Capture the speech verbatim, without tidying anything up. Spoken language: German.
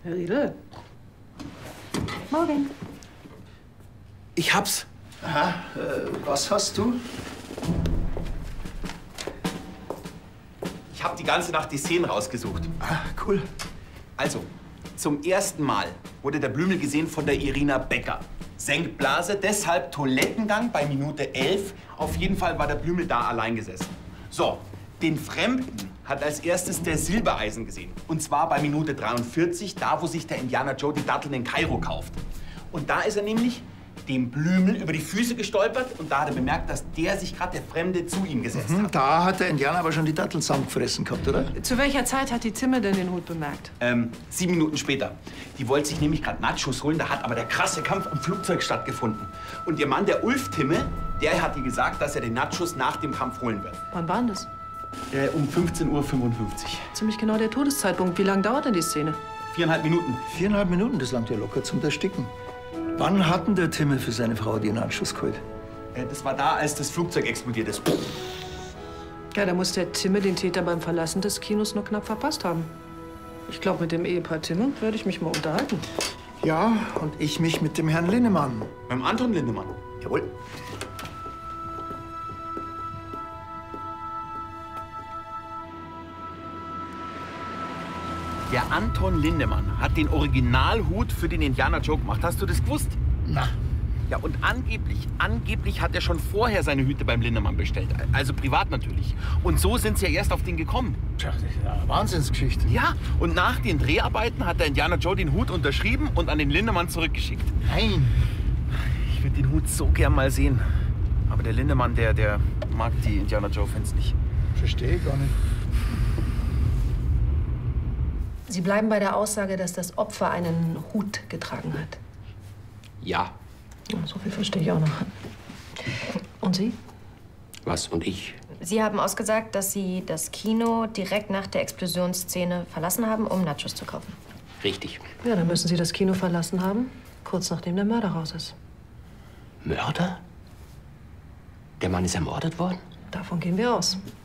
Herr Riedel. Morgen. Ich hab's. Aha, äh, was hast du? Ich hab die ganze Nacht die Szenen rausgesucht. Ah, cool. Also, zum ersten Mal wurde der Blümel gesehen von der Irina Becker. Senkt Blase, deshalb Toilettengang bei Minute elf. Auf jeden Fall war der Blümel da allein gesessen. So, den Fremden hat als erstes der Silbereisen gesehen. Und zwar bei Minute dreiundvierzig, da wo sich der Indianer Joe die Datteln in Kairo kauft. Und da ist er nämlich dem Blümel über die Füße gestolpert und da hat er bemerkt, dass der sich gerade der Fremde zu ihm gesetzt Mhm, hat. da hat der Indianer aber schon die Datteln zusammengefressen gehabt, oder? Zu welcher Zeit hat die Zimmer denn den Hut bemerkt? Ähm, sieben Minuten später. Die wollte sich nämlich gerade Nachos holen, da hat aber der krasse Kampf am Flugzeug stattgefunden. Und ihr Mann, der Ulf Timme, der hat ihr gesagt, dass er den Nachos nach dem Kampf holen wird. Wann war denn das? Äh, um fünfzehn Uhr fünfundfünfzig. Ziemlich genau der Todeszeitpunkt. Wie lange dauert denn die Szene? Viereinhalb Minuten. Viereinhalb Minuten, das langt ja locker zum Ersticken. Wann hat denn der Timme für seine Frau die Nachschuss geholt? Äh, das war da, als das Flugzeug explodiert ist. Ja, da muss der Timme den Täter beim Verlassen des Kinos nur knapp verpasst haben. Ich glaube, mit dem Ehepaar Timme würde ich mich mal unterhalten. Ja, und ich mich mit dem Herrn Linnemann. Beim Anton Lindemann. Jawohl. Der Anton Lindemann hat den Originalhut für den Indianer Joe gemacht. Hast du das gewusst? Na. Ja, und angeblich, angeblich hat er schon vorher seine Hüte beim Lindemann bestellt. Also privat natürlich. Und so sind sie ja erst auf den gekommen. Tja, das ist ja eine Wahnsinnsgeschichte. Ja, und nach den Dreharbeiten hat der Indianer Joe den Hut unterschrieben und an den Lindemann zurückgeschickt. Nein. Ich würde den Hut so gern mal sehen. Aber der Lindemann, der, der mag die Indianer Joe-Fans nicht. Verstehe ich gar nicht. Sie bleiben bei der Aussage, dass das Opfer einen Hut getragen hat. Ja. Ja, so viel verstehe ich auch noch. Und Sie? Was und ich? Sie haben ausgesagt, dass Sie das Kino direkt nach der Explosionsszene verlassen haben, um Nachos zu kaufen. Richtig. Ja, dann müssen Sie das Kino verlassen haben, kurz nachdem der Mörder raus ist. Mörder? Der Mann ist ermordet worden? Davon gehen wir aus.